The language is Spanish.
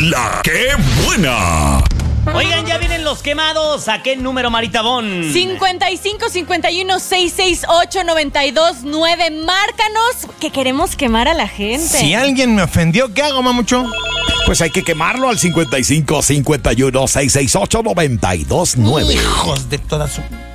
La ¡Qué buena! Oigan, ya vienen los quemados. ¿A qué número, Marita Bon? 55 51 668 929. Márcanos, que queremos quemar a la gente. Si alguien me ofendió, ¿qué hago, mamucho? Pues hay que quemarlo al 55 51 668 929. Hijos de toda su...